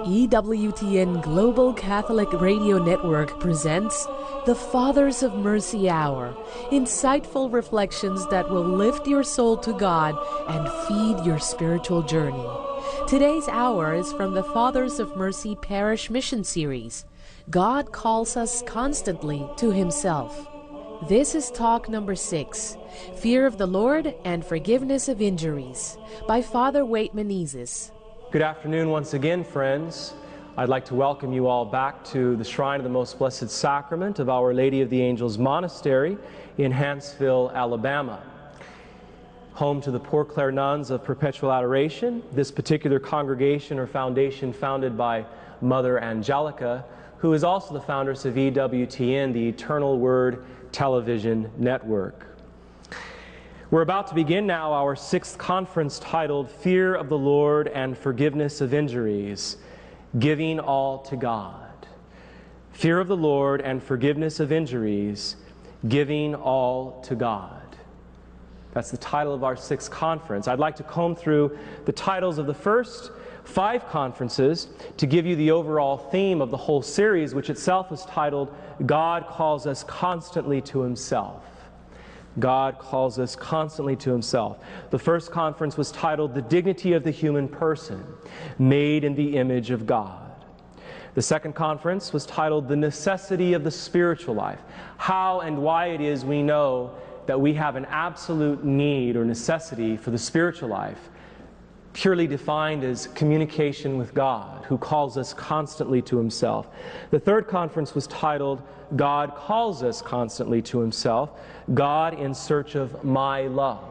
EWTN Global Catholic Radio Network presents the Fathers of Mercy Hour, insightful reflections that will lift your soul to God and feed your spiritual journey. Today's hour is from the Fathers of Mercy Parish Mission Series, God Calls Us Constantly to Himself. This is talk number 6, Fear of the Lord and Forgiveness of Injuries, by Father Waite Menezes. Good afternoon once again, friends. I'd like to welcome you all back to the Shrine of the Most Blessed Sacrament of Our Lady of the Angels Monastery in Hanceville, Alabama. Home to the Poor Clare Nuns of Perpetual Adoration, this particular congregation or foundation founded by Mother Angelica, who is also the foundress of EWTN, the Eternal Word Television Network. We're about to begin now our 6th conference titled Fear of the Lord and Forgiveness of Injuries, Giving All to God. Fear of the Lord and Forgiveness of Injuries, Giving All to God. That's the title of our 6th conference. I'd like to comb through the titles of the first 5 conferences to give you the overall theme of the whole series, which itself is titled, God Calls Us Constantly to Himself. God calls us constantly to Himself. The first conference was titled, The Dignity of the Human Person, Made in the Image of God. The second conference was titled, The Necessity of the Spiritual Life, how and why it is we know that we have an absolute need or necessity for the spiritual life, purely defined as communication with God, who calls us constantly to Himself. The third conference was titled, God Calls Us Constantly to Himself, God in Search of My Love.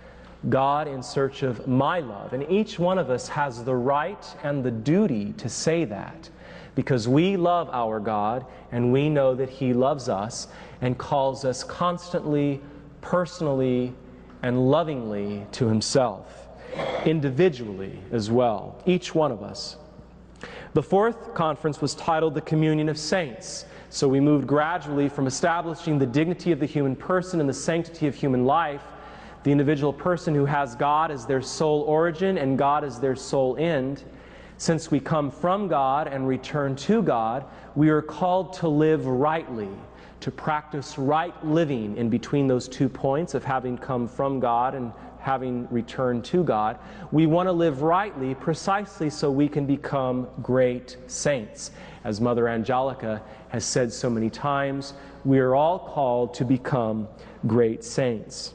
God in search of my love. And each one of us has the right and the duty to say that, because we love our God and we know that He loves us and calls us constantly, personally, and lovingly to Himself, individually as well, each one of us. The fourth conference was titled The Communion of Saints. So we moved gradually from establishing the dignity of the human person and the sanctity of human life, the individual person who has God as their sole origin and God as their sole end. Since we come from God and return to God, we are called to live rightly, to practice right living in between those 2 points of having come from God and having returned to God. We want to live rightly precisely so we can become great saints. As Mother Angelica has said so many times, we are all called to become great saints.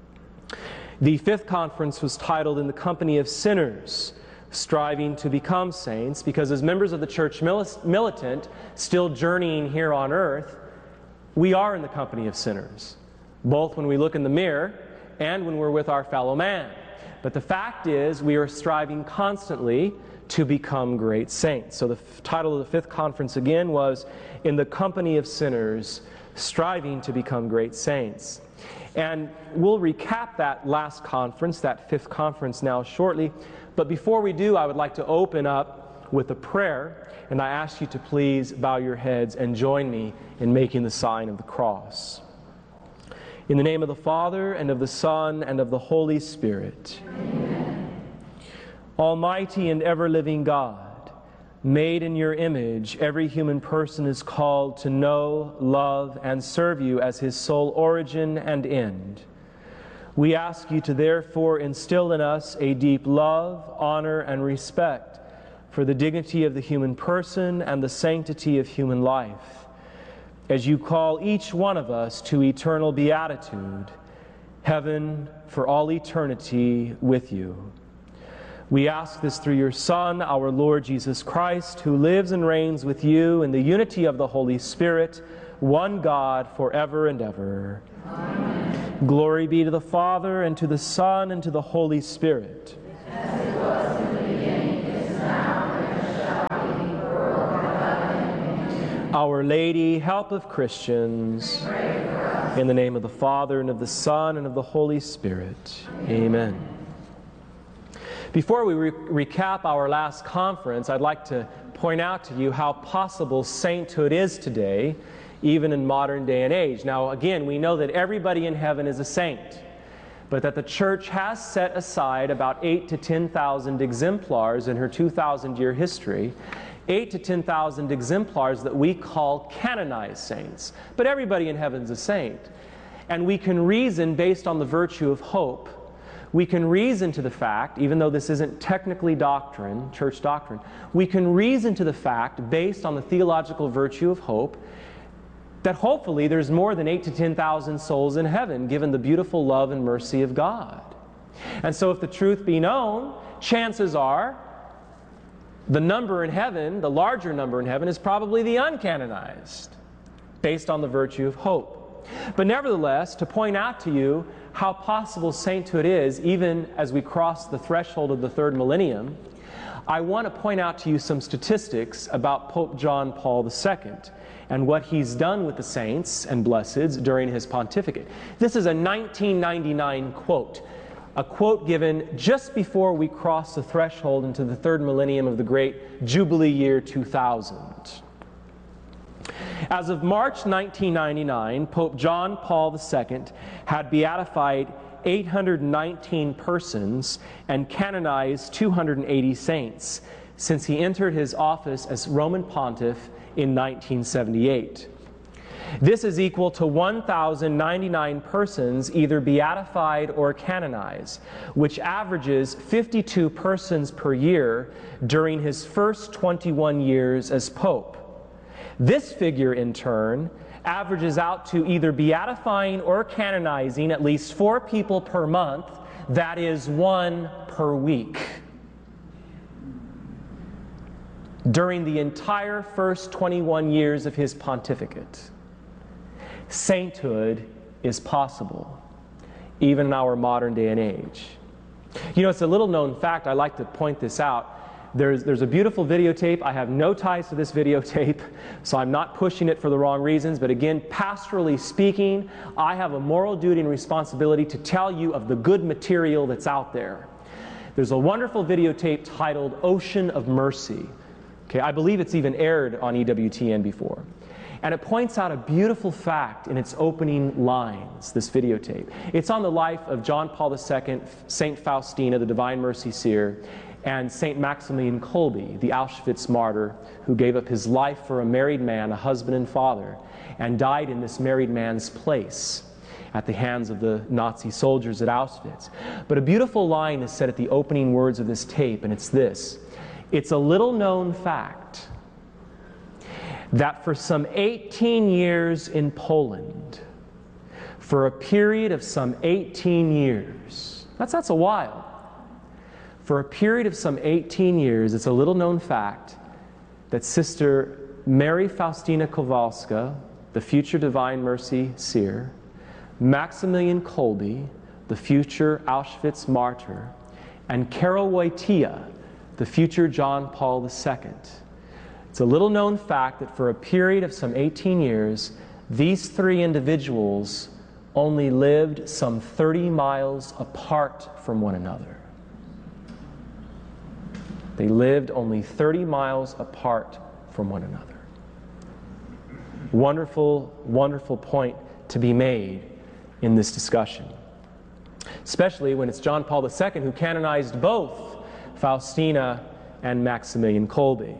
The 5th conference was titled In the Company of Sinners, Striving to Become Saints, because as members of the Church militant, still journeying here on earth, we are in the company of sinners, both when we look in the mirror and when we're with our fellow man. But the fact is, we are striving constantly to become great saints. So the title of the 5th conference again was In the Company of Sinners, Striving to Become Great Saints. And we'll recap that last conference, that 5th conference now shortly. But before we do, I would like to open up with a prayer, and I ask you to please bow your heads and join me in making the sign of the cross. In the name of the Father, and of the Son, and of the Holy Spirit. Amen. Almighty and ever-living God, made in your image, every human person is called to know, love, and serve you as his sole origin and end. We ask you to therefore instill in us a deep love, honor, and respect for the dignity of the human person and the sanctity of human life, as you call each one of us to eternal beatitude, heaven for all eternity with you. We ask this through your Son, our Lord Jesus Christ, who lives and reigns with you in the unity of the Holy Spirit, one God, forever and ever. Amen. Glory be to the Father, and to the Son, and to the Holy Spirit. As it was in the beginning, is now, and shall be, world without end. Amen. Our Lady, help of Christians, Pray for us. in the name of the Father, and of the Son, and of the Holy Spirit. Amen. Before we recap our last conference, I'd like to point out to you how possible sainthood is today, even in modern day and age. Now, again, we know that everybody in heaven is a saint. but that the Church has set aside about 8,000 to 10,000 exemplars in her 2,000-year history, 8,000 to 10,000 exemplars that we call canonized saints. But everybody in heaven's a saint. And we can reason based on the virtue of hope. We can reason to the fact, even though this isn't technically doctrine, church doctrine, we can reason to the fact, based on the theological virtue of hope, that hopefully there's more than 8,000 to 10,000 souls in heaven, given the beautiful love and mercy of God. And so if the truth be known, chances are the number in heaven, the larger number in heaven, is probably the uncanonized, based on the virtue of hope. But nevertheless, to point out to you how possible sainthood is, even as we cross the threshold of the third millennium, I want to point out to you some statistics about Pope John Paul II and what he's done with the saints and blesseds during his pontificate. This is a 1999 quote, a quote given just before we cross the threshold into the third millennium of the great Jubilee year 2000. As of March 1999, Pope John Paul II had beatified 819 persons and canonized 280 saints since he entered his office as Roman Pontiff in 1978. This is equal to 1,099 persons either beatified or canonized, which averages 52 persons per year during his first 21 years as Pope. This figure, in turn, averages out to either beatifying or canonizing at least 4 people per month, that is 1 per week, during the entire first 21 years of his pontificate. Sainthood is possible, even in our modern day and age. You know, it's a little known fact, I like to point this out. There's a beautiful videotape. I have no ties to this videotape, so I'm not pushing it for the wrong reasons. But again, pastorally speaking, I have a moral duty and responsibility to tell you of the good material that's out there. There's a wonderful videotape titled Ocean of Mercy. Okay, I believe it's even aired on EWTN before. And it points out a beautiful fact in its opening lines, this videotape. It's on the life of John Paul II, St. Faustina, the Divine Mercy Seer, and St. Maximilian Kolbe, the Auschwitz martyr who gave up his life for a married man, a husband and father, and died in this married man's place at the hands of the Nazi soldiers at Auschwitz. But a beautiful line is said at the opening words of this tape, and it's this: "It's a little known fact that for some 18 years in Poland, for a period of some 18 years, that's a while, for a period of some 18 years, it's a little known fact that Sister Mary Faustina Kowalska, the future Divine Mercy Seer, Maximilian Kolbe, the future Auschwitz martyr, and Karol Wojtyła, the future John Paul II. It's a little known fact that for a period of some 18 years, these 3 individuals only lived some 30 miles apart from one another. They lived only 30 miles apart from one another." Wonderful, wonderful point to be made in this discussion, especially when it's John Paul II who canonized both Faustina and Maximilian Kolbe.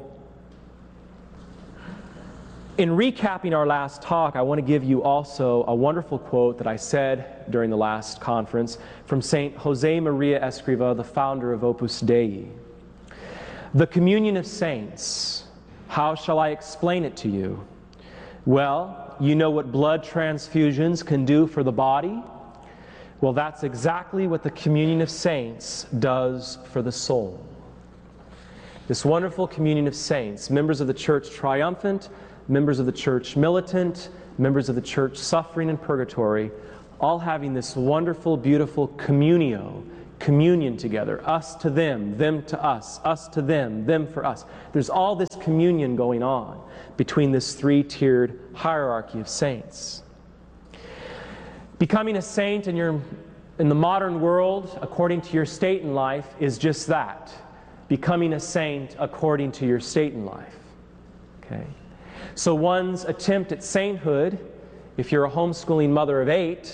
In recapping our last talk, I want to give you also a wonderful quote that I said during the last conference from St. Jose Maria Escriva, the founder of Opus Dei. "The communion of saints, how shall I explain it to you? Well, you know what blood transfusions can do for the body? Well, that's exactly what the communion of saints does for the soul." This wonderful communion of saints, members of the church triumphant, members of the church militant, members of the church suffering in purgatory, all having this wonderful, beautiful communion together, us to them to us to them for us. There's all this communion going on between this 3-tiered hierarchy of saints. Becoming a saint in the modern world, according to your state in life, is just that. Becoming a saint according to your state in life. Okay? So one's attempt at sainthood, if you're a homeschooling mother of 8,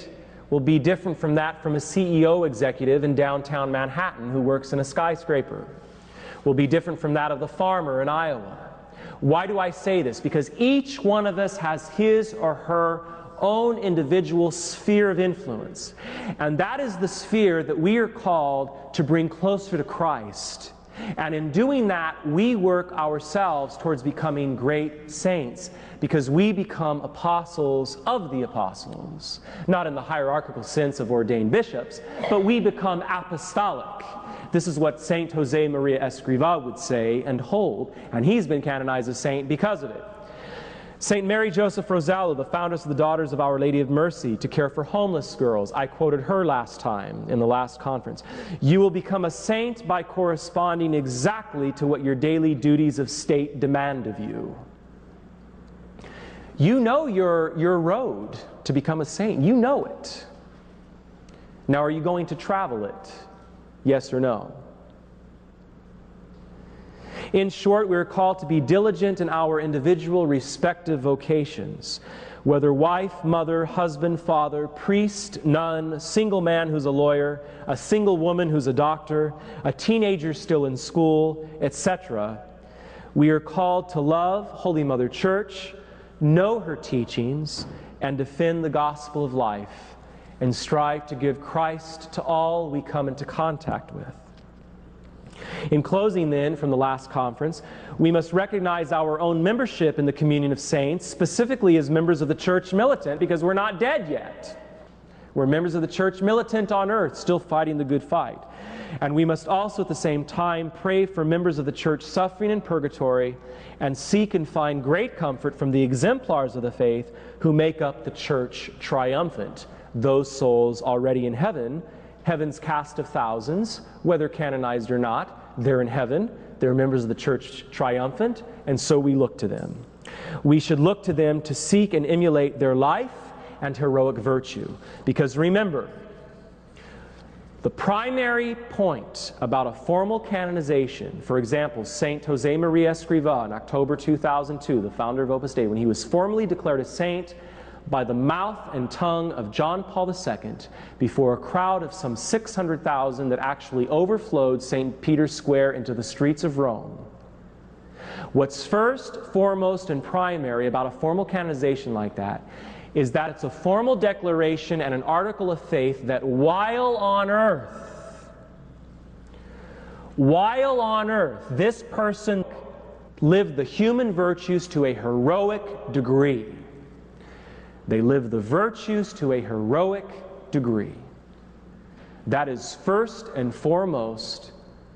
will be different from that from a CEO executive in downtown Manhattan who works in a skyscraper. Will be different from that of the farmer in Iowa. Why do I say this? Because each one of us has his or her own individual sphere of influence. And that is the sphere that we are called to bring closer to Christ. And in doing that, we work ourselves towards becoming great saints, because we become apostles of the apostles. Not in the hierarchical sense of ordained bishops, but we become apostolic. This is what Saint Jose Maria Escrivá would say and hold, and he's been canonized a saint because of it. St. Mary Joseph Rosello, the foundress of the Daughters of Our Lady of Mercy, to care for homeless girls. I quoted her last time in the last conference. You will become a saint by corresponding exactly to what your daily duties of state demand of you. You know your road to become a saint. You know it. Now, are you going to travel it? Yes or no? In short, we are called to be diligent in our individual respective vocations, whether wife, mother, husband, father, priest, nun, single man who's a lawyer, a single woman who's a doctor, a teenager still in school, etc. We are called to love Holy Mother Church, know her teachings, and defend the gospel of life, and strive to give Christ to all we come into contact with. In closing then, from the last conference, we must recognize our own membership in the communion of saints, specifically as members of the church militant, because we're not dead yet. We're members of the church militant on earth, still fighting the good fight. And we must also at the same time pray for members of the church suffering in purgatory, and seek and find great comfort from the exemplars of the faith who make up the church triumphant, those souls already in heaven, heaven's cast of thousands, whether canonized or not. They're in heaven, they're members of the church triumphant, and so we look to them. We should look to them to seek and emulate their life and heroic virtue. Because remember, the primary point about a formal canonization, for example, Saint Jose Maria Escrivá in October 2002, the founder of Opus Dei, when he was formally declared a saint by the mouth and tongue of John Paul II before a crowd of some 600,000 that actually overflowed St. Peter's Square into the streets of Rome. What's first, foremost, and primary about a formal canonization like that is that it's a formal declaration and an article of faith that while on earth, this person lived the human virtues to a heroic degree. They live the virtues to a heroic degree. That is first and foremost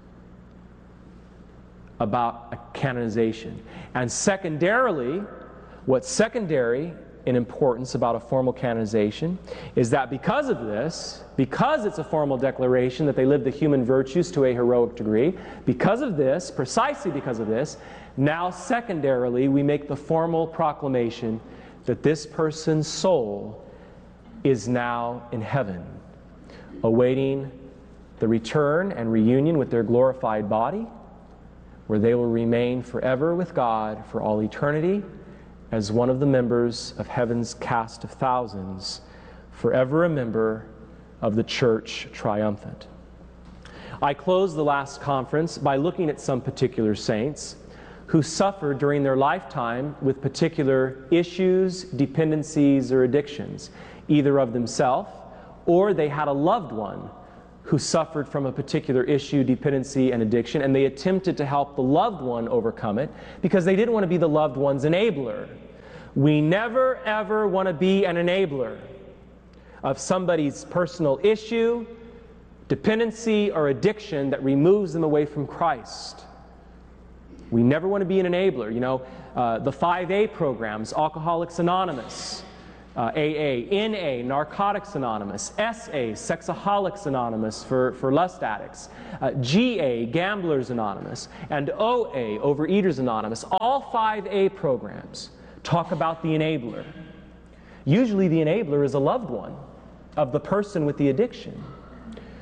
about a canonization. And secondarily, what's secondary in importance about a formal canonization is that because of this, because it's a formal declaration that they live the human virtues to a heroic degree, because of this, precisely because of this, now secondarily we make the formal proclamation that this person's soul is now in heaven, awaiting the return and reunion with their glorified body, where they will remain forever with God for all eternity as one of the members of heaven's cast of thousands, forever a member of the church triumphant. I closed the last conference by looking at some particular saints who suffered during their lifetime with particular issues, dependencies, or addictions, either of themselves or they had a loved one who suffered from a particular issue, dependency, and addiction, and they attempted to help the loved one overcome it because they didn't want to be the loved one's enabler. We never, ever want to be an enabler of somebody's personal issue, dependency, or addiction that removes them away from Christ. We never want to be an enabler. You know, the 5A programs, Alcoholics Anonymous, AA, NA, Narcotics Anonymous, SA, Sexaholics Anonymous for lust addicts, GA, Gamblers Anonymous, and OA, Overeaters Anonymous. All 5A programs talk about the enabler. Usually the enabler is a loved one of the person with the addiction.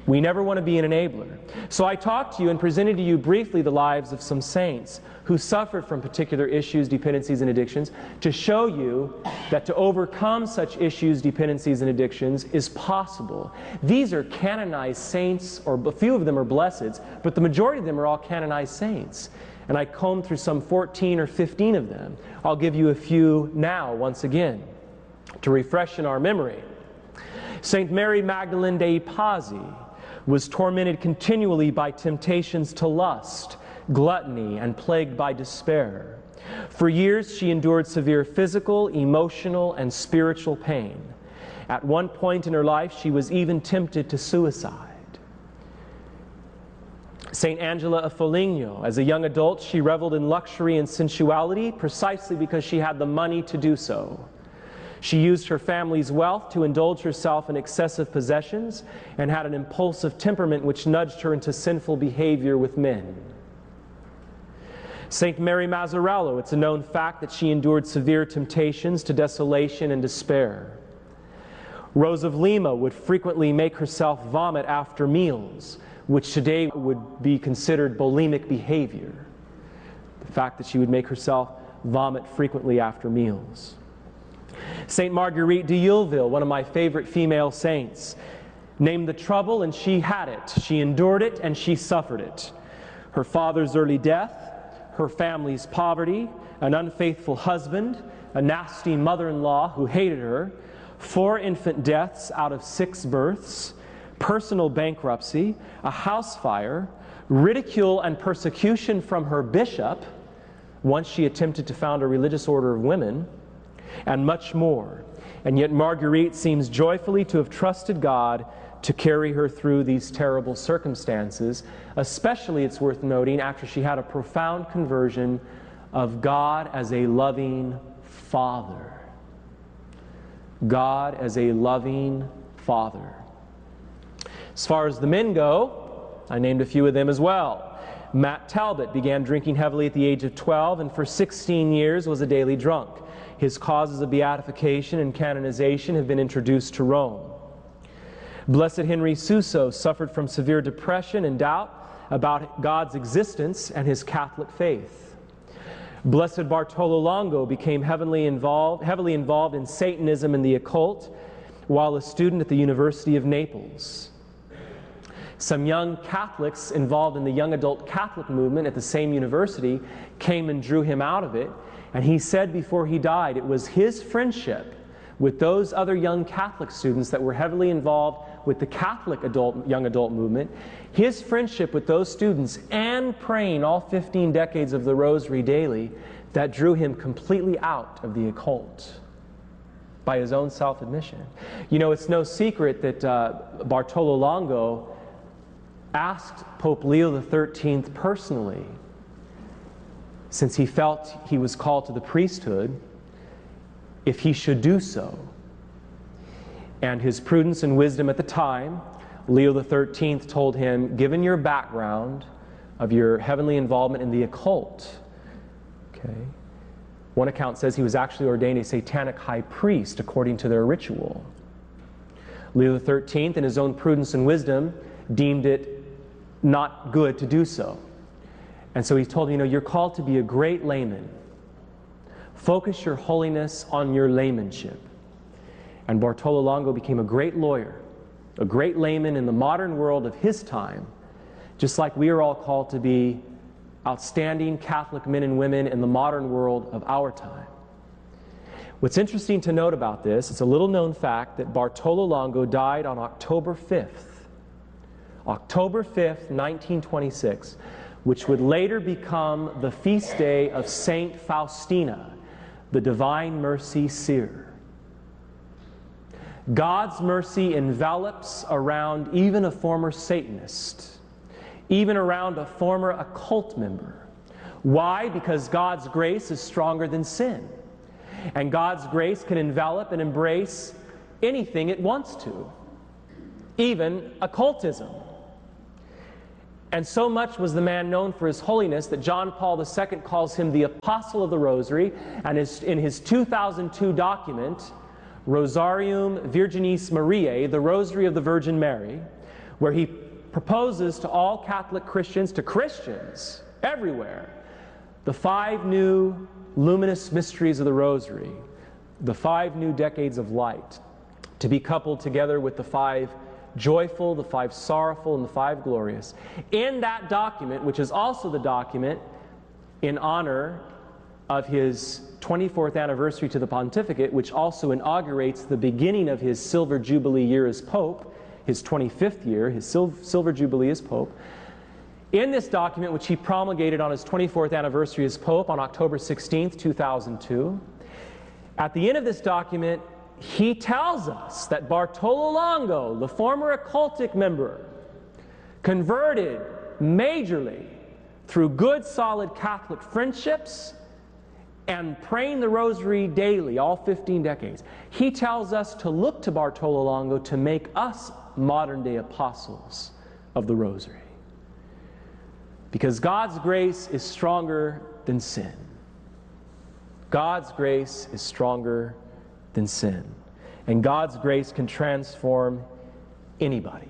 We never want to be an enabler. So I talked to you and presented to you briefly the lives of some saints who suffered from particular issues, dependencies, and addictions to show you that to overcome such issues, dependencies, and addictions is possible. These are canonized saints, or a few of them are blesseds, but the majority of them are all canonized saints. And I combed through some 14 or 15 of them. I'll give you a few now, once again, to refresh in our memory. Saint Mary Magdalene de Pazzi was tormented continually by temptations to lust, gluttony, and plagued by despair. For years she endured severe physical, emotional, and spiritual pain. At one point in her life, she was even tempted to suicide. Saint Angela of Foligno, as a young adult, she reveled in luxury and sensuality precisely because she had the money to do so. She used her family's wealth to indulge herself in excessive possessions and had an impulsive temperament which nudged her into sinful behavior with men. Saint Mary Mazzarello, it's a known fact that she endured severe temptations to desolation and despair. Rose of Lima would frequently make herself vomit after meals, which today would be considered bulimic behavior. The fact that she would make herself vomit frequently after meals. Saint Marguerite de Youville, one of my favorite female saints, named the trouble and she had it. She endured it and she suffered it. Her father's early death, her family's poverty, an unfaithful husband, a nasty mother-in-law who hated her, 4 infant deaths out of 6 births, personal bankruptcy, a house fire, ridicule and persecution from her bishop, once she attempted to found a religious order of women, and much more. And yet Marguerite seems joyfully to have trusted God to carry her through these terrible circumstances, especially, it's worth noting, after she had a profound conversion of God as a loving Father. God as a loving Father. As far as the men go, I named a few of them as well. Matt Talbot began drinking heavily at the age of 12 and for 16 years was a daily drunk. His causes of beatification and canonization have been introduced to Rome. Blessed Henry Suso suffered from severe depression and doubt about God's existence and his Catholic faith. Blessed Bartolo Longo became heavily involved in Satanism and the occult while a student at the University of Naples. Some young Catholics involved in the young adult Catholic movement at the same university came and drew him out of it. And he said before he died, it was his friendship with those other young Catholic students that were heavily involved with the Catholic young adult movement, his friendship with those students and praying all 15 decades of the Rosary daily, that drew him completely out of the occult by his own self-admission. You know, it's no secret that Bartolo Longo asked Pope Leo XIII personally, since he felt he was called to the priesthood, if he should do so. And his prudence and wisdom at the time, Leo XIII told him, given your background of your heavenly involvement in the occult, okay, one account says he was actually ordained a satanic high priest according to their ritual. Leo XIII, in his own prudence and wisdom, deemed it not good to do so. And so he told him, you know, you're called to be a great layman. Focus your holiness on your laymanship. And Bartolo Longo became a great lawyer, a great layman in the modern world of his time, just like we are all called to be outstanding Catholic men and women in the modern world of our time. What's interesting to note about this, it's a little known fact that Bartolo Longo died on October 5th. October 5th, 1926. Which would later become the feast day of Saint Faustina, the Divine Mercy Seer. God's mercy envelops around even a former Satanist, even around a former occult member. Why? Because God's grace is stronger than sin. And God's grace can envelop and embrace anything it wants to, even occultism. And so much was the man known for his holiness that John Paul II calls him the Apostle of the Rosary, and in his 2002 document, Rosarium Virginis Mariae, the Rosary of the Virgin Mary, where he proposes to all Catholic Christians, to Christians everywhere, the 5 new luminous mysteries of the Rosary, the 5 new decades of light, to be coupled together with the 5 joyful, the 5 sorrowful, and the 5 glorious. In that document, which is also the document in honor of his 24th anniversary to the pontificate, which also inaugurates the beginning of his Silver Jubilee year as Pope, his 25th year, his Silver Jubilee as Pope. In this document, which he promulgated on his 24th anniversary as Pope on October 16th, 2002, at the end of this document, he tells us that Bartolo Longo, the former occultic member, converted majorly through good, solid Catholic friendships and praying the Rosary daily, all 15 decades. He tells us to look to Bartolo Longo to make us modern-day apostles of the Rosary. Because God's grace is stronger than sin. God's grace is stronger than sin. And God's grace can transform anybody.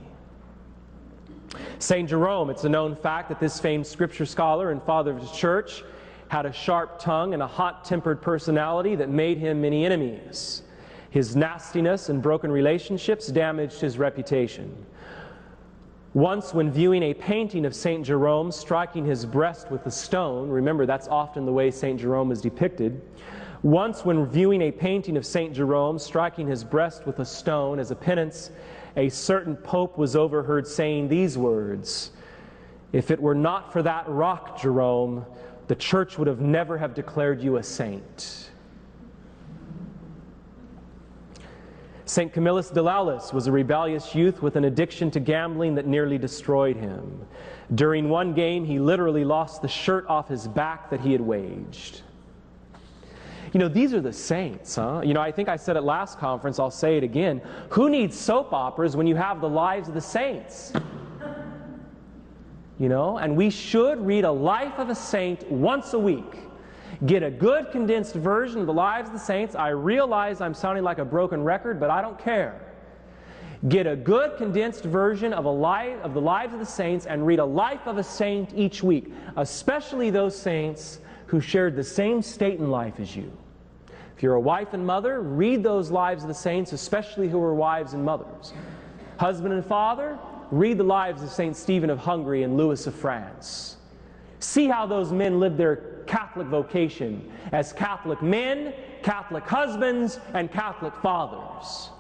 St. Jerome, it's a known fact that this famed scripture scholar and father of his church had a sharp tongue and a hot-tempered personality that made him many enemies. His nastiness and broken relationships damaged his reputation. Once, when viewing a painting of St. Jerome striking his breast with a stone, remember that's often the way St. Jerome is depicted. Once, when viewing a painting of St. Jerome striking his breast with a stone as a penance, a certain pope was overheard saying these words, "If it were not for that rock, Jerome, the church would have never have declared you a saint." St. Camillus de Laulis was a rebellious youth with an addiction to gambling that nearly destroyed him. During one game, he literally lost the shirt off his back that he had waged. You know, these are the saints, huh? You know, I think I said it last conference, I'll say it again. Who needs soap operas when you have the lives of the saints? You know, and we should read a life of a saint once a week. Get a good condensed version of the lives of the saints. I realize I'm sounding like a broken record, but I don't care. Get a good condensed version of the lives of the saints and read a life of a saint each week, especially those saints who shared the same state in life as you. If you're a wife and mother, read those lives of the saints, especially who were wives and mothers. Husband and father, read the lives of St. Stephen of Hungary and Louis of France. See how those men lived their Catholic vocation as Catholic men, Catholic husbands, and Catholic fathers.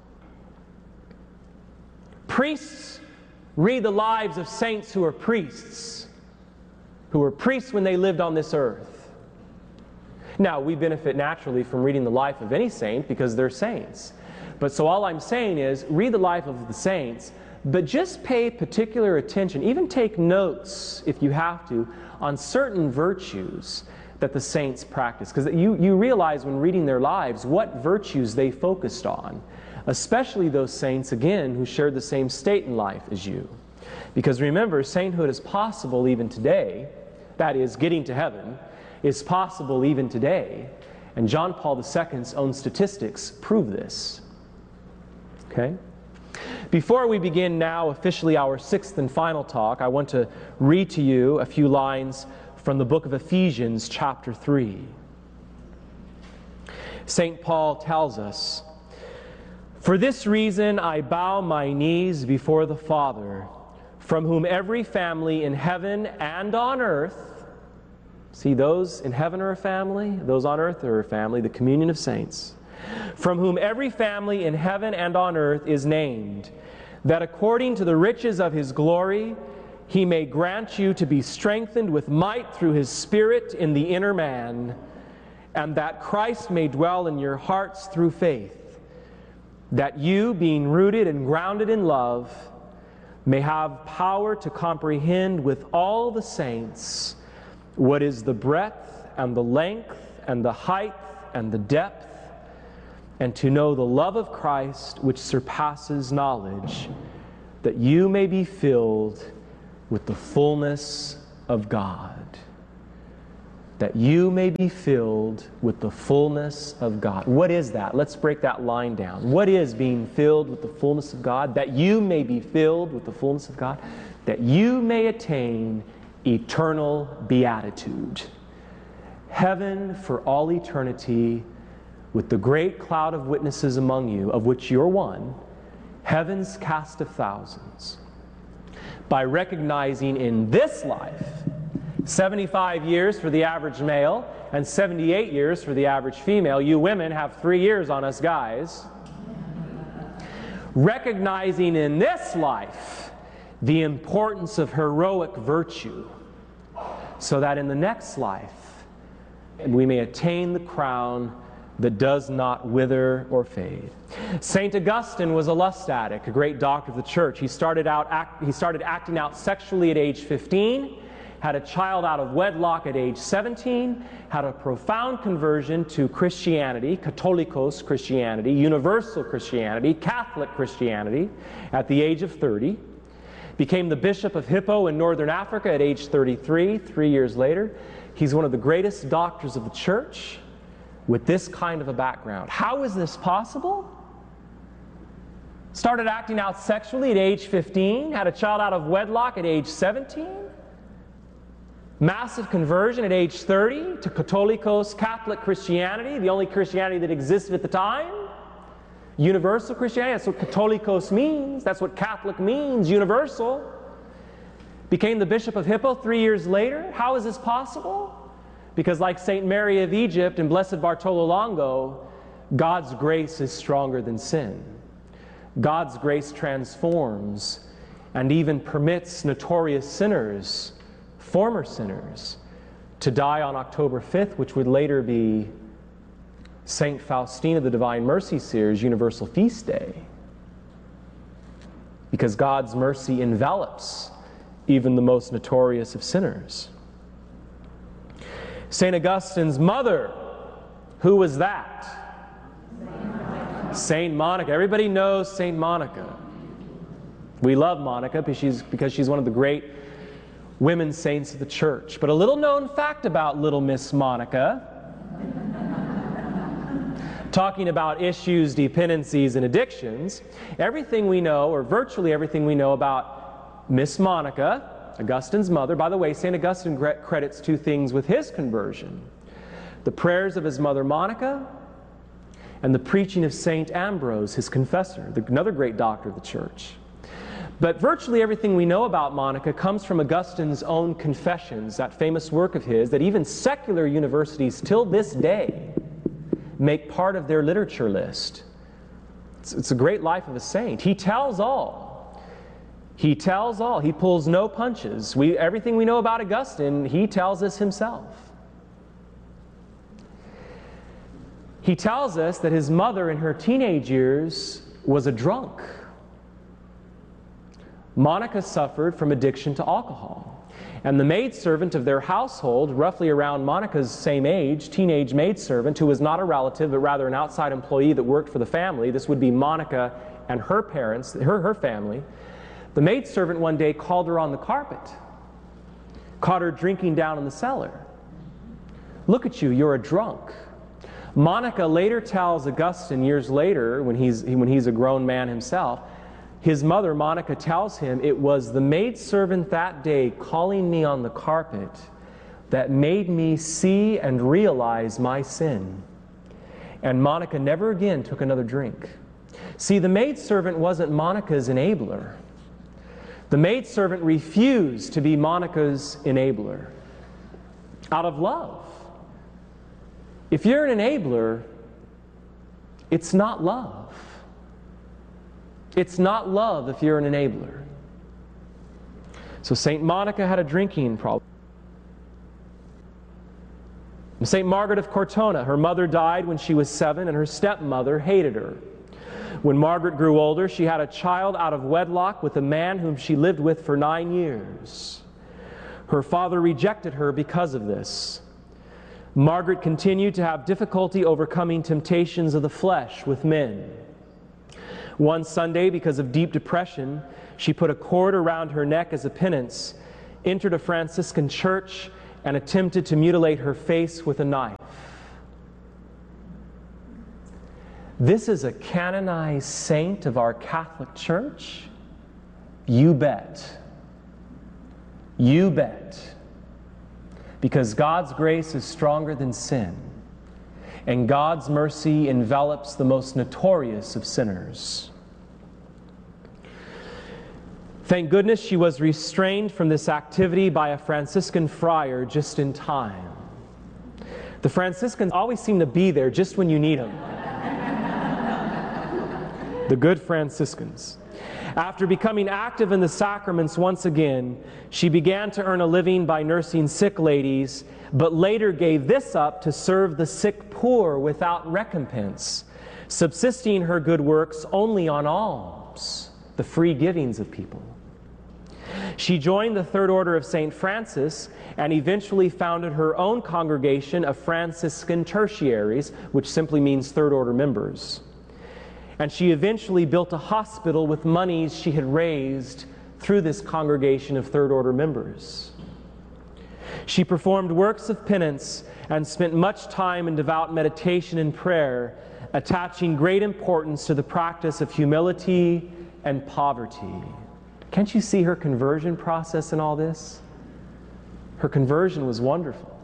Priests, read the lives of saints who were priests when they lived on this earth. Now, we benefit naturally from reading the life of any saint because they're saints. But so all I'm saying is, read the life of the saints, but just pay particular attention, even take notes if you have to, on certain virtues that the saints practice. Because you realize when reading their lives what virtues they focused on, especially those saints, again, who shared the same state in life as you. Because remember, sainthood is possible even today. That is, getting to heaven is possible even today. And John Paul II's own statistics prove this. Okay? Before we begin now officially our 6th and final talk, I want to read to you a few lines from the book of Ephesians, chapter 3. St. Paul tells us, "For this reason I bow my knees before the Father, from whom every family in heaven and on earth," see, those in heaven are a family, those on earth are a family, the communion of saints, "from whom every family in heaven and on earth is named, that according to the riches of His glory, He may grant you to be strengthened with might through His Spirit in the inner man, and that Christ may dwell in your hearts through faith, that you, being rooted and grounded in love, may have power to comprehend with all the saints what is the breadth and the length and the height and the depth, and to know the love of Christ which surpasses knowledge, that you may be filled with the fullness of God." that you may be filled with the fullness of God. What is that? Let's break that line down. What is being filled with the fullness of God? That you may be filled with the fullness of God, that you may attain eternal beatitude. Heaven for all eternity, with the great cloud of witnesses among you, of which you're one, heaven's cast of thousands. By recognizing in this life 75 years for the average male and 78 years for the average female. You women have 3 years on us guys. Recognizing in this life the importance of heroic virtue, so that in the next life we may attain the crown that does not wither or fade. St. Augustine was a lust addict, a great doctor of the church. He started acting out sexually at age 15, had a child out of wedlock at age 17, had a profound conversion to Christianity, Catholicos Christianity, universal Christianity, Catholic Christianity at the age of 30, became the Bishop of Hippo in northern Africa at age 33, 3 years later. He's one of the greatest doctors of the church with this kind of a background. How is this possible? Started acting out sexually at age 15, had a child out of wedlock at age 17, massive conversion at age 30 to Catholicos, Catholic Christianity, the only Christianity that existed at the time. Universal Christianity, that's what Catholicos means. That's what Catholic means, universal. Became the Bishop of Hippo 3 years later. How is this possible? Because like St. Mary of Egypt and Blessed Bartolo Longo, God's grace is stronger than sin. God's grace transforms and even permits notorious sinners, former sinners, to die on October 5th, which would later be St. Faustina, the Divine Mercy Seer's Universal Feast Day. Because God's mercy envelops even the most notorious of sinners. St. Augustine's mother, who was that? St. Monica. Everybody knows St. Monica. We love Monica because she's one of the great women saints of the church. But a little known fact about little Miss Monica, talking about issues, dependencies, and addictions, everything we know, or virtually everything we know about Miss Monica, Augustine's mother. By the way, St. Augustine credits two things with his conversion: the prayers of his mother Monica and the preaching of St. Ambrose, his confessor, another great doctor of the church. But virtually everything we know about Monica comes from Augustine's own Confessions, that famous work of his that even secular universities till this day make part of their literature list. It's a great life of a saint. He tells all. He tells all. He pulls no punches. Everything we know about Augustine, he tells us himself. He tells us that his mother in her teenage years was a drunk. Monica suffered from addiction to alcohol. And the maidservant of their household, roughly around Monica's same age, teenage maidservant, who was not a relative but rather an outside employee that worked for the family, this would be Monica and her parents, her family, the maidservant one day called her on the carpet, caught her drinking down in the cellar. "Look at you, you're a drunk." Monica later tells Augustine, years later, when he's a grown man himself, his mother, Monica, tells him, "It was the maidservant that day calling me on the carpet that made me see and realize my sin." And Monica never again took another drink. See, the maidservant wasn't Monica's enabler. The maidservant refused to be Monica's enabler out of love. If you're an enabler, it's not love. It's not love if you're an enabler. So St. Monica had a drinking problem. St. Margaret of Cortona, her mother died when she was 7 and her stepmother hated her. When Margaret grew older, she had a child out of wedlock with a man whom she lived with for 9 years. Her father rejected her because of this. Margaret continued to have difficulty overcoming temptations of the flesh with men. One Sunday, because of deep depression, she put a cord around her neck as a penance, entered a Franciscan church, and attempted to mutilate her face with a knife. This is a canonized saint of our Catholic Church? You bet. You bet. Because God's grace is stronger than sin, and God's mercy envelops the most notorious of sinners. Thank goodness she was restrained from this activity by a Franciscan friar just in time. The Franciscans always seem to be there just when you need them. The good Franciscans. After becoming active in the sacraments once again, she began to earn a living by nursing sick ladies, but later gave this up to serve the sick poor without recompense, subsisting her good works only on alms, the free givings of people. She joined the Third Order of St. Francis and eventually founded her own congregation of Franciscan tertiaries, which simply means Third Order members. And she eventually built a hospital with monies she had raised through this congregation of Third Order members. She performed works of penance and spent much time in devout meditation and prayer, attaching great importance to the practice of humility and poverty. Can't you see her conversion process in all this? Her conversion was wonderful.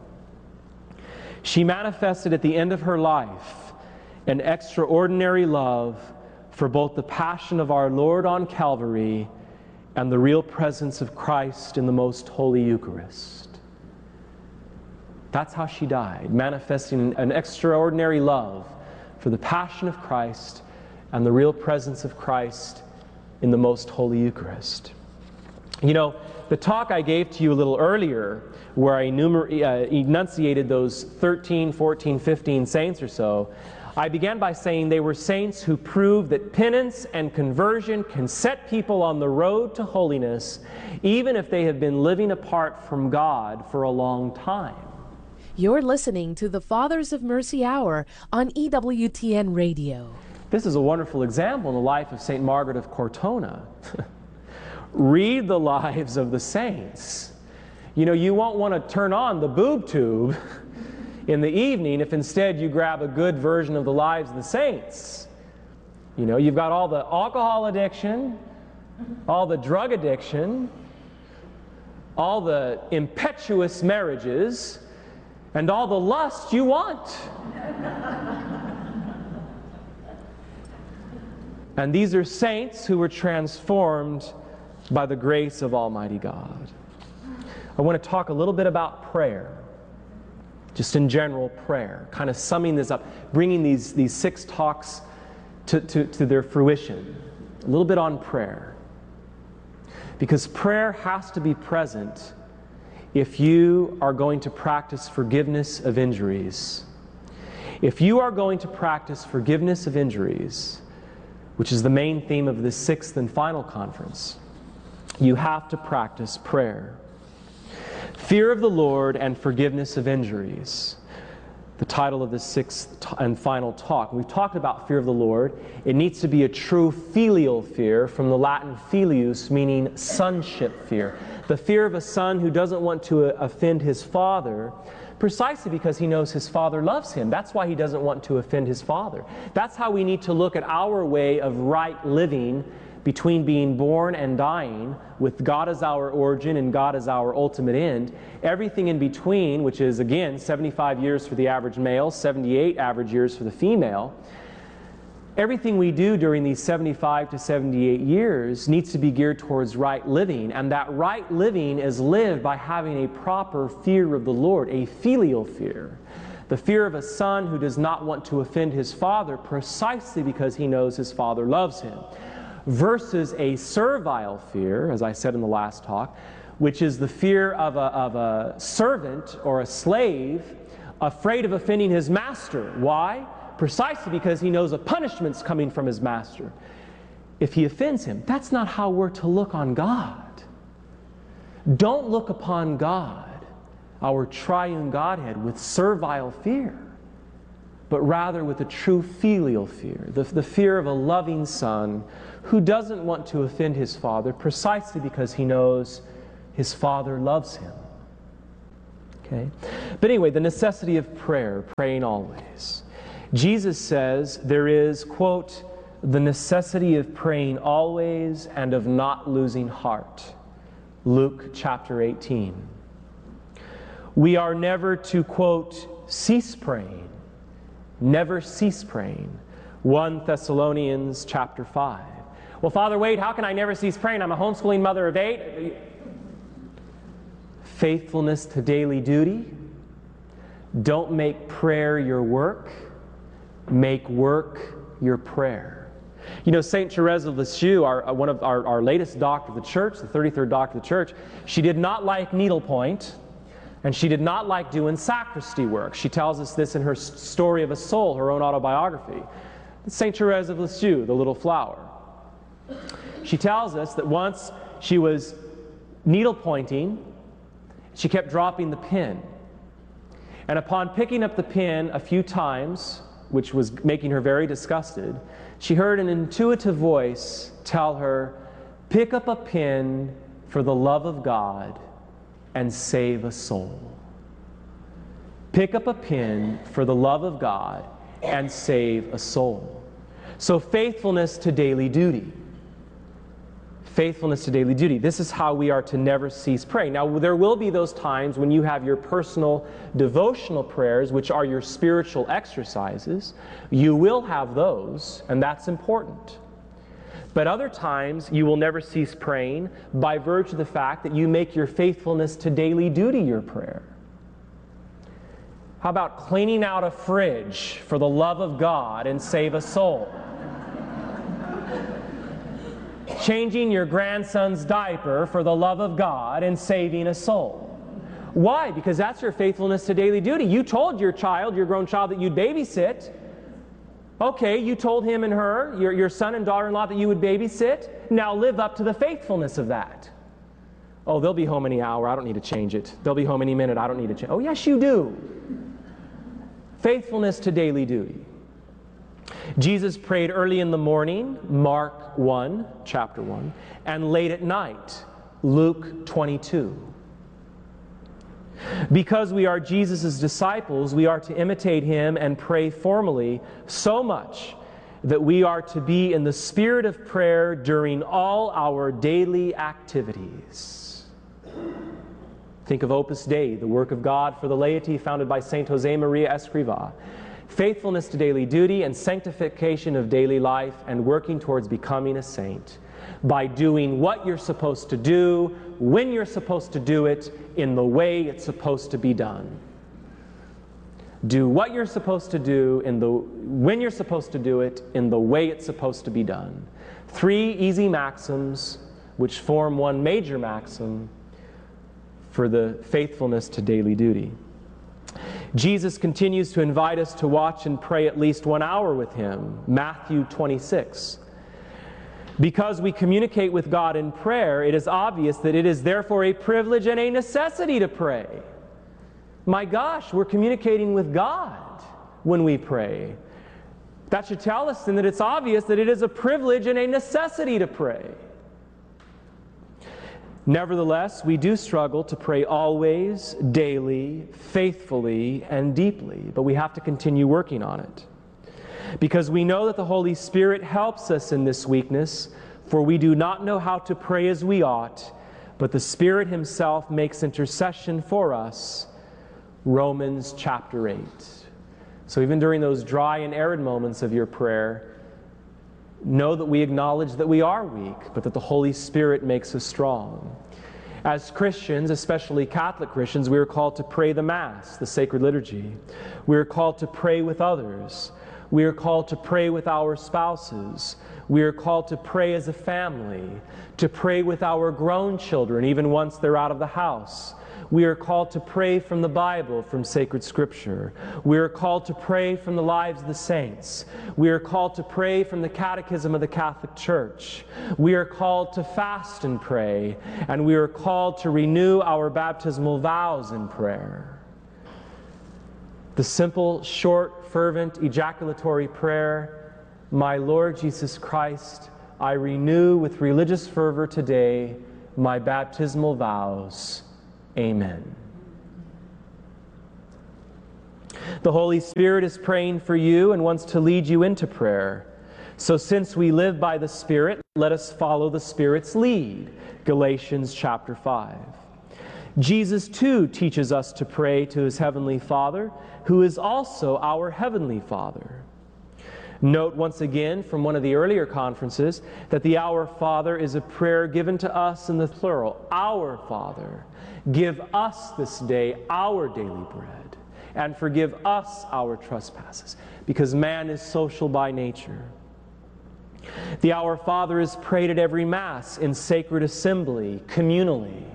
She manifested at the end of her life an extraordinary love for both the passion of our Lord on Calvary and the real presence of Christ in the most holy Eucharist. That's how she died, manifesting an extraordinary love for the passion of Christ and the real presence of Christ in the most holy Eucharist. You know, the talk I gave to you a little earlier, where I enunciated those 13, 14, 15 saints or so, I began by saying they were saints who proved that penance and conversion can set people on the road to holiness, even if they have been living apart from God for a long time. You're listening to the Fathers of Mercy Hour on EWTN Radio. This is a wonderful example in the life of St. Margaret of Cortona. Read the lives of the saints. You know, you won't want to turn on the boob tube in the evening if instead you grab a good version of the lives of the saints. You know, you've got all the alcohol addiction, all the drug addiction, all the impetuous marriages, and all the lust you want. And these are saints who were transformed by the grace of Almighty God. I want to talk a little bit about prayer. Just in general, prayer. Kind of summing this up, bringing these 6 talks to their fruition. A little bit on prayer. Because prayer has to be present if you are going to practice forgiveness of injuries. If you are going to practice forgiveness of injuries, which is the main theme of this 6th and final conference, you have to practice prayer. Fear of the Lord and forgiveness of injuries. The title of the 6th and final talk. We've talked about fear of the Lord. It needs to be a true filial fear, from the Latin filius, meaning sonship fear. The fear of a son who doesn't want to offend his father, precisely because he knows his father loves him. That's why he doesn't want to offend his father. That's how we need to look at our way of right living between being born and dying, with God as our origin and God as our ultimate end. Everything in between, which is, again, 75 years for the average male, 78 average years for the female. Everything we do during these 75 to 78 years needs to be geared towards right living, and that right living is lived by having a proper fear of the Lord, a filial fear. The fear of a son who does not want to offend his father precisely because he knows his father loves him, versus a servile fear, as I said in the last talk, which is the fear of a servant or a slave afraid of offending his master. Why? Precisely because he knows a punishment's coming from his master if he offends him. That's not how we're to look on God. Don't look upon God, our triune Godhead, with servile fear, but rather with a true filial fear, the fear of a loving son who doesn't want to offend his father precisely because he knows his father loves him. Okay? But anyway, the necessity of prayer, praying always. Jesus says there is, quote, the necessity of praying always and of not losing heart. Luke chapter 18. We are never to, quote, cease praying. Never cease praying. 1 Thessalonians chapter 5. Well, Father Wade, how can I never cease praying? I'm a homeschooling mother of 8. Faithfulness to daily duty. Don't make prayer your work. Make work your prayer. You know, St. Therese of Lisieux, one of our latest doctor of the church, the 33rd doctor of the church, she did not like needlepoint, and she did not like doing sacristy work. She tells us this in her Story of a Soul, her own autobiography. St. Therese of Lisieux, the little flower. She tells us that once she was needlepointing, she kept dropping the pin. And upon picking up the pin a few times, which was making her very disgusted, she heard an intuitive voice tell her, pick up a pin for the love of God and save a soul. Pick up a pin for the love of God and save a soul. So faithfulness to daily duty. Faithfulness to daily duty. This is how we are to never cease praying. Now, there will be those times when you have your personal devotional prayers, which are your spiritual exercises. You will have those, and that's important. But other times, you will never cease praying by virtue of the fact that you make your faithfulness to daily duty your prayer. How about cleaning out a fridge for the love of God and save a soul? Changing your grandson's diaper for the love of God and saving a soul. Why? Because that's your faithfulness to daily duty. You told your child, your grown child, that you'd babysit. Okay, you told him and her, your son and daughter-in-law, that you would babysit. Now live up to the faithfulness of that. Oh, they'll be home any hour. I don't need to change it. They'll be home any minute. I don't need to change. Oh, yes, you do. Faithfulness to daily duty. Jesus prayed early in the morning, Mark 1, chapter 1, and late at night, Luke 22. Because we are Jesus' disciples, we are to imitate him and pray formally so much that we are to be in the spirit of prayer during all our daily activities. Think of Opus Dei, the work of God for the laity founded by Saint Jose Maria Escrivá. Faithfulness to daily duty and sanctification of daily life and working towards becoming a saint by doing what you're supposed to do, when you're supposed to do it, in the way it's supposed to be done. Do what you're supposed to do when you're supposed to do it, in the way it's supposed to be done. 3 easy maxims which form one major maxim for the faithfulness to daily duty. Jesus continues to invite us to watch and pray at least 1 hour with him, Matthew 26. Because we communicate with God in prayer, it is obvious that it is therefore a privilege and a necessity to pray. My gosh, we're communicating with God when we pray. That should tell us then that it's obvious that it is a privilege and a necessity to pray. Nevertheless, we do struggle to pray always, daily, faithfully, and deeply, but we have to continue working on it. Because we know that the Holy Spirit helps us in this weakness, for we do not know how to pray as we ought, but the Spirit himself makes intercession for us. Romans chapter 8. So even during those dry and arid moments of your prayer, know that we acknowledge that we are weak, but that the Holy Spirit makes us strong. As Christians, especially Catholic Christians, we are called to pray the Mass, the sacred liturgy. We are called to pray with others. We are called to pray with our spouses. We are called to pray as a family, to pray with our grown children, even once they're out of the house. We are called to pray from the Bible, from sacred Scripture. We are called to pray from the lives of the saints. We are called to pray from the Catechism of the Catholic Church. We are called to fast and pray, and we are called to renew our baptismal vows in prayer. The simple, short, fervent, ejaculatory prayer, My Lord Jesus Christ, I renew with religious fervor today my baptismal vows. Amen. The Holy Spirit is praying for you and wants to lead you into prayer. So since we live by the Spirit, let us follow the Spirit's lead. Galatians chapter 5. Jesus too teaches us to pray to his Heavenly Father, who is also our Heavenly Father. Note once again from one of the earlier conferences that the Our Father is a prayer given to us in the plural. Our Father, give us this day our daily bread, and forgive us our trespasses, because man is social by nature. The Our Father is prayed at every Mass, in sacred assembly, communally.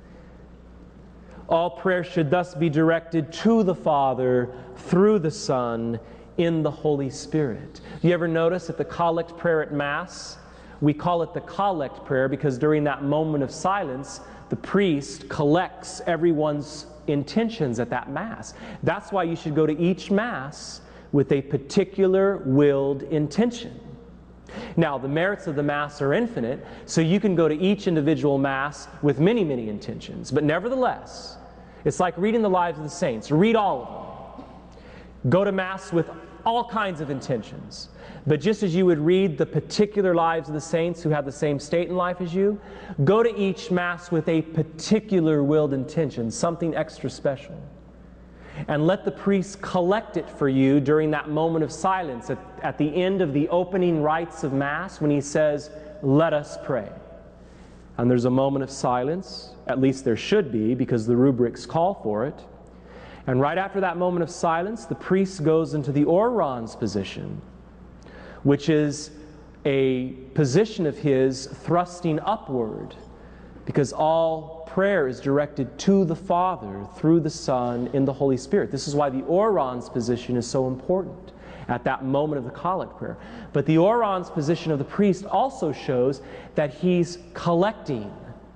All prayer should thus be directed to the Father through the Son in the Holy Spirit. You ever notice at the collect prayer at Mass, we call it the collect prayer because during that moment of silence, the priest collects everyone's intentions at that Mass. That's why you should go to each Mass with a particular willed intention. Now, the merits of the Mass are infinite, so you can go to each individual Mass with many, many intentions. But nevertheless, it's like reading the lives of the saints. Read all of them. Go to Mass with all kinds of intentions. But just as you would read the particular lives of the saints who have the same state in life as you, go to each Mass with a particular willed intention, something extra special. And let the priest collect it for you during that moment of silence at the end of the opening rites of Mass when he says, "Let us pray." And there's a moment of silence, at least there should be because the rubrics call for it. And right after that moment of silence, the priest goes into the orans position, which is a position of his thrusting upward, because all prayer is directed to the Father through the Son in the Holy Spirit. This is why the orans position is so important at that moment of the collect prayer. But the orans position of the priest also shows that he's collecting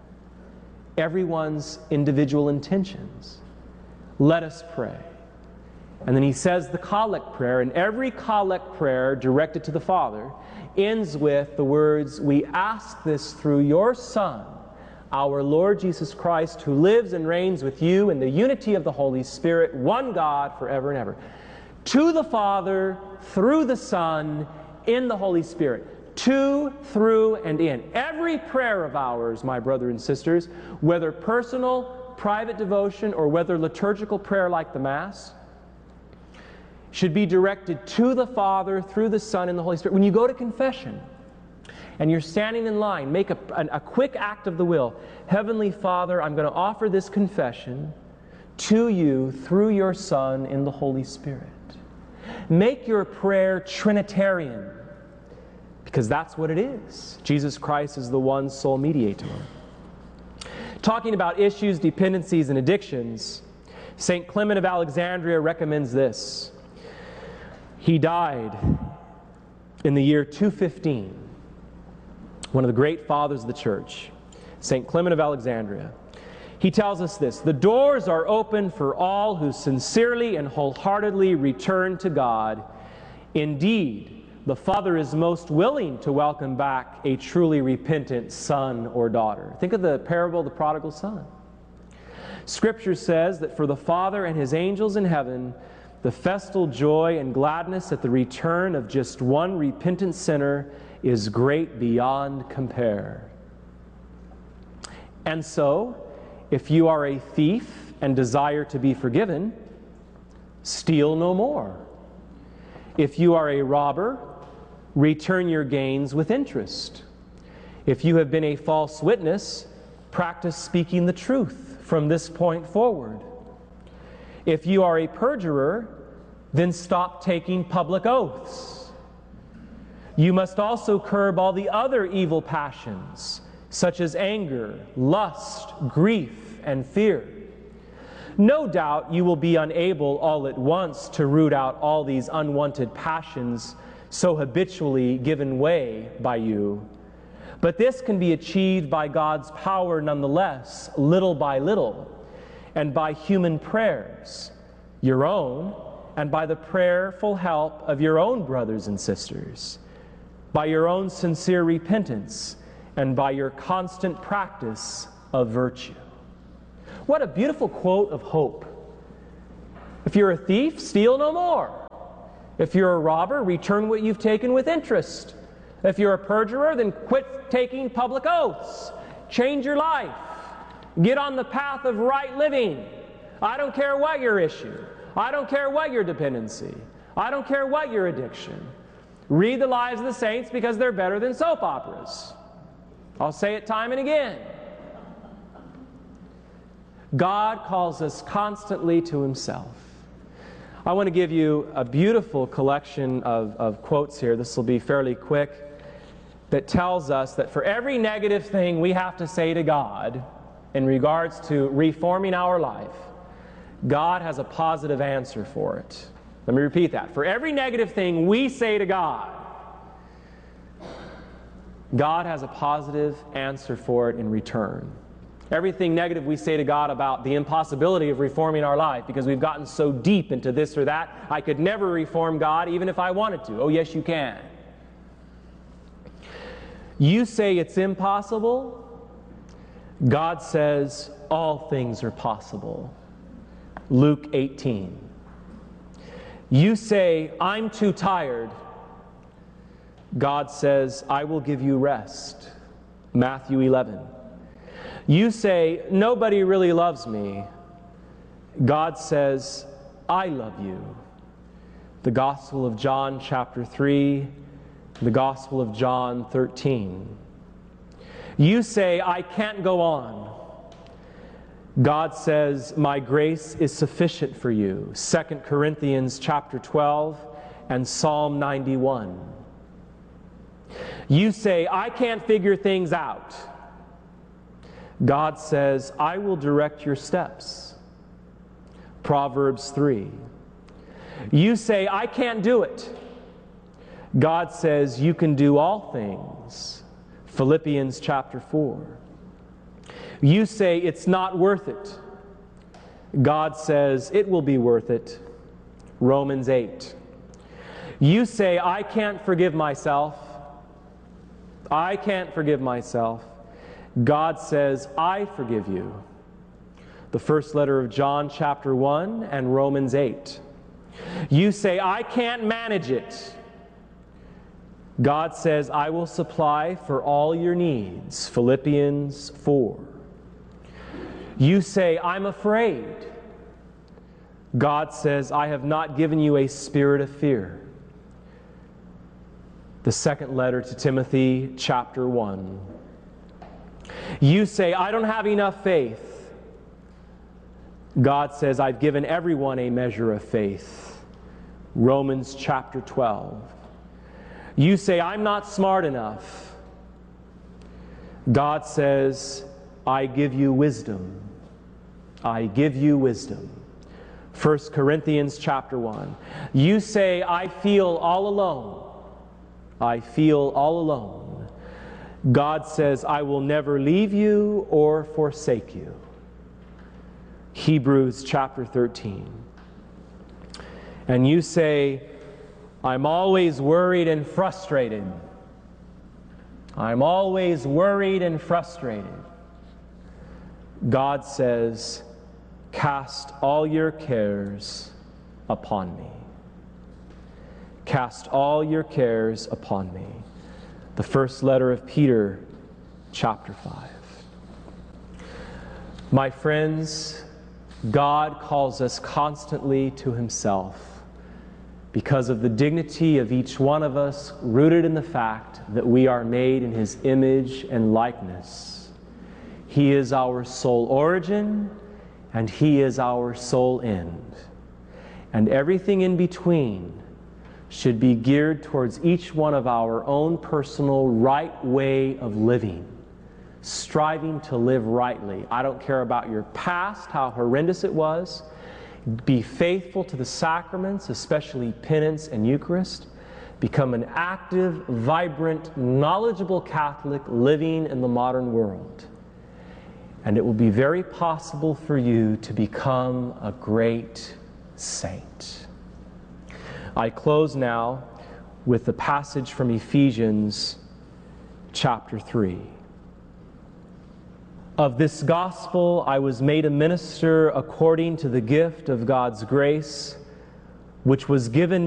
everyone's individual intentions. Let us pray. And then he says the collect prayer, and every collect prayer directed to the Father ends with the words, "We ask this through your Son, our Lord Jesus Christ, who lives and reigns with you in the unity of the Holy Spirit, one God, forever and ever." To the Father, through the Son, in the Holy Spirit. To, through, and in. Every prayer of ours, my brothers and sisters, whether personal, private devotion, or whether liturgical prayer like the Mass, should be directed to the Father, through the Son, and the Holy Spirit. When you go to confession, and you're standing in line, make a quick act of the will. Heavenly Father, I'm going to offer this confession to you through your Son in the Holy Spirit. Make your prayer Trinitarian, because that's what it is. Jesus Christ is the one sole mediator. Talking about issues, dependencies, and addictions, St. Clement of Alexandria recommends this. He died in the year 215. One of the great fathers of the Church, St. Clement of Alexandria. He tells us this: "The doors are open for all who sincerely and wholeheartedly return to God. Indeed, the Father is most willing to welcome back a truly repentant son or daughter." Think of the parable of the prodigal son. Scripture says that for the Father and his angels in heaven, the festal joy and gladness at the return of just one repentant sinner is great beyond compare. And so, if you are a thief and desire to be forgiven, steal no more. If you are a robber, return your gains with interest. If you have been a false witness, practice speaking the truth from this point forward. If you are a perjurer, then stop taking public oaths. You must also curb all the other evil passions, such as anger, lust, grief, and fear. No doubt you will be unable all at once to root out all these unwanted passions so habitually given way by you. But this can be achieved by God's power nonetheless, little by little, and by human prayers, your own, and by the prayerful help of your own brothers and sisters, by your own sincere repentance, and by your constant practice of virtue. What a beautiful quote of hope. If you're a thief, steal no more. If you're a robber, return what you've taken with interest. If you're a perjurer, then quit taking public oaths. Change your life. Get on the path of right living. I don't care what your issue. I don't care what your dependency. I don't care what your addiction. Read the lives of the saints because they're better than soap operas. I'll say it time and again. God calls us constantly to Himself. I want to give you a beautiful collection of quotes here. This will be fairly quick. That tells us that for every negative thing we have to say to God in regards to reforming our life, God has a positive answer for it. Let me repeat that. For every negative thing we say to God, God has a positive answer for it in return. Everything negative we say to God about the impossibility of reforming our life because we've gotten so deep into this or that, I could never reform God even if I wanted to. Oh, yes, you can. You say it's impossible. God says all things are possible. Luke 18. You say, I'm too tired. God says, I will give you rest. Matthew 11. You say, nobody really loves me. God says, I love you. The Gospel of John chapter 3, the Gospel of John 13. You say, I can't go on. God says, my grace is sufficient for you. 2 Corinthians chapter 12 and Psalm 91. You say, I can't figure things out. God says, I will direct your steps. Proverbs 3. You say, I can't do it. God says, you can do all things. Philippians chapter 4. You say, it's not worth it. God says, it will be worth it. Romans 8. You say, I can't forgive myself. I can't forgive myself. God says, I forgive you. The first letter of John chapter 1 and Romans 8. You say, I can't manage it. God says, I will supply for all your needs. Philippians 4. You say, I'm afraid. God says, I have not given you a spirit of fear. The second letter to Timothy, chapter 1. You say, I don't have enough faith. God says, I've given everyone a measure of faith. Romans chapter 12. You say, I'm not smart enough. God says, I give you wisdom. I give you wisdom. 1 Corinthians chapter 1. You say, I feel all alone. I feel all alone. God says, I will never leave you or forsake you. Hebrews chapter 13. And you say, I'm always worried and frustrated. I'm always worried and frustrated. God says, cast all your cares upon me. Cast all your cares upon me. The first letter of Peter, chapter 5. My friends, God calls us constantly to Himself because of the dignity of each one of us, rooted in the fact that we are made in His image and likeness. He is our sole origin, and He is our sole end. And everything in between should be geared towards each one of our own personal right way of living, striving to live rightly. I don't care about your past, how horrendous it was. Be faithful to the sacraments, especially penance and Eucharist. Become an active, vibrant, knowledgeable Catholic living in the modern world. And it will be very possible for you to become a great saint. I close now with the passage from Ephesians chapter 3. Of this gospel I was made a minister according to the gift of God's grace, which was given